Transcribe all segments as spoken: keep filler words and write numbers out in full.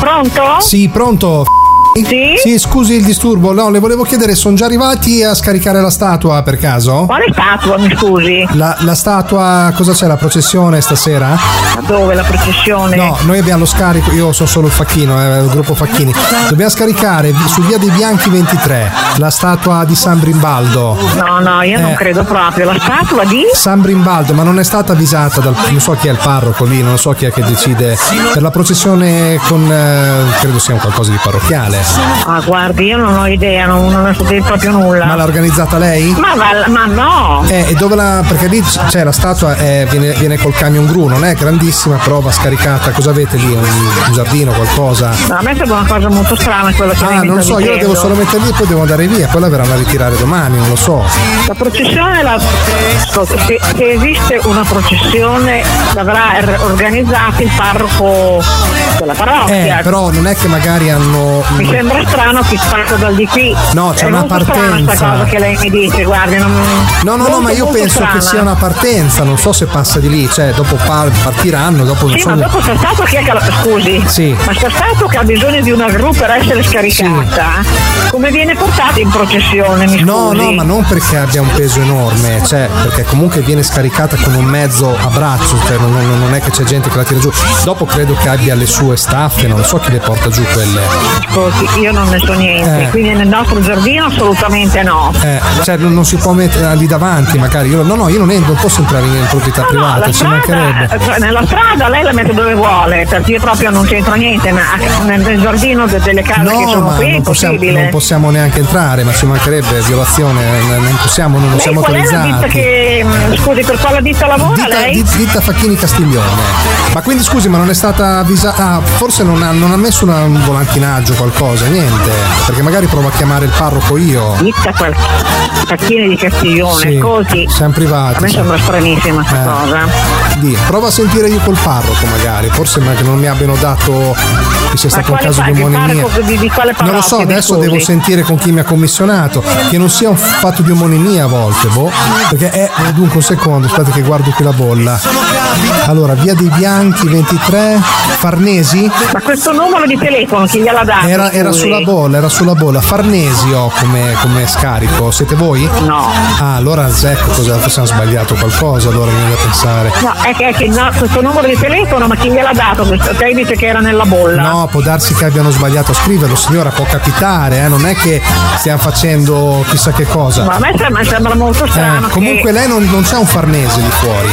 Pronto? Sì, pronto. Sì? Sì, scusi il disturbo. No, le volevo chiedere, sono già arrivati a scaricare la statua per caso? Quale statua, mi scusi? La, la statua, cosa c'è? La processione stasera? Ma dove la processione? No, noi abbiamo lo scarico, io sono solo il Facchino, eh, il gruppo Facchini. Dobbiamo scaricare su Via dei Bianchi ventitré la statua di San Brimbaldo. No, no, io Eh. non credo proprio. La statua di? San Brimbaldo, ma non è stata avvisata dal. Non so chi è il parroco lì, non so chi è che decide. Per la processione con. Eh, credo sia un qualcosa di parrocchiale. Ah, guardi, io non ho idea, non, non ne so dire proprio nulla. Ma l'ha organizzata lei? Ma, va- ma no! Eh, e dove la. Perché lì c'è la statua, eh, viene, viene col camion gru, non è grandissima, però va scaricata. Cosa avete lì? Un, un giardino, qualcosa? No, a me sembra una cosa molto strana quello che Ah, lei mi non lo sta so, io la devo dicendo. solo mettere lì e poi devo andare via, poi la verranno a ritirare domani, non lo so. La processione, la... ascolta, se, se esiste una processione l'avrà er- organizzata il parroco della parrocchia. Eh, però non è che magari hanno. Mi sembra strano che parta dal di qui. No, c'è è una molto strana partenza. sta cosa che lei mi dice, guardi, non... No, no, no, molto, ma io molto penso strana. che sia una partenza, non so se passa di lì, cioè dopo par- partiranno, dopo non Sì, so. ma dopo sta statua chi è che la... scusi, Sì. ma sta statua che ha bisogno di una gru per essere scaricata, come viene portata in processione, mi No, scusi? no, ma non perché abbia un peso enorme, cioè perché comunque viene scaricata con un mezzo a braccio, cioè non, non- non è che c'è gente che la tira giù. Dopo credo che abbia le sue staffe, non so chi le porta giù quelle. Scusi, io non ne so niente, Eh. quindi nel nostro giardino assolutamente no. Eh, cioè non, non si può mettere lì davanti, magari. Io, no, no, io non, entro, non posso entrare in proprietà No, no, privata, la ci mancherebbe. strada, cioè, nella strada lei la mette dove vuole, perché io proprio non c'entro niente, ma nel, nel giardino de- delle case che No, sono ma qui è non possiamo, impossibile. non possiamo neanche entrare, ma ci mancherebbe violazione, n- non possiamo, non, non Lei siamo qual è la ditta autorizzati. che, mh, scusi, per quale ditta lavora Ditta, lei? di- ditta Facchini Castiglione. Ma quindi scusi, ma non è stata avvisata? Ah, forse non ha, non ha messo una- un volantinaggio, qualcosa, niente. Perché magari provo a chiamare il parroco io. Ditta qual- Facchini di Castiglione, Sì, così. siamo privati. A me sì. sembra stranissima questa Eh. cosa. Di, prova a sentire io col parroco magari, forse ma che non mi abbiano dato che sia Ma stato un quale caso pa- di il omonimia. parroco di, di quale Non lo so, parrocchia, mi adesso scusi? devo sentire con chi mi ha commissionato, che non sia un fatto di omonimia a volte, boh, perché è dunque un secondo, aspetta che guardo qui la bolla. Allora, Via dei Bianchi ventitré, Farnesi? Ma questo numero di telefono chi gliel'ha dato? Era, era scusi? sulla bolla, era sulla bolla. Farnesi ho come, come scarico, siete voi? No. Ah, allora ecco cosa, forse hanno sbagliato qualcosa, allora mi viene da pensare. No, è che, è che no, questo numero di telefono, ma chi gliel'ha dato? Questo, lei dice che era nella bolla. No, può darsi che abbiano sbagliato a scriverlo, signora, può capitare, eh? Non è che stiamo facendo chissà che cosa. Ma a me sembra, sembra molto strano. Eh, comunque che... lei non, non c'è un Farnese lì fuori.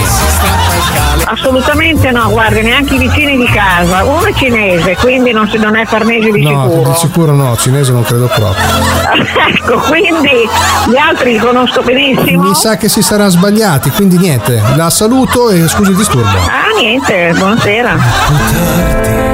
Assolutamente no, guardi, neanche i vicini di casa. Uno è cinese, quindi non, si- non è farnese di No, sicuro. di sicuro no, cinese non credo proprio. Ecco, quindi gli altri li conosco benissimo. Mi sa che si saranno sbagliati, quindi niente, la saluto e scusi il disturbo. Ah, niente, buonasera.